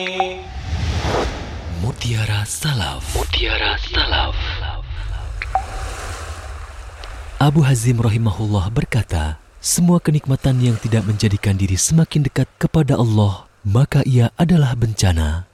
Mutiara Salaf. Mutiara Salaf. Abu Hazim rahimahullah berkata, semua kenikmatan yang tidak menjadikan diri semakin dekat kepada Allah, maka ia adalah bencana.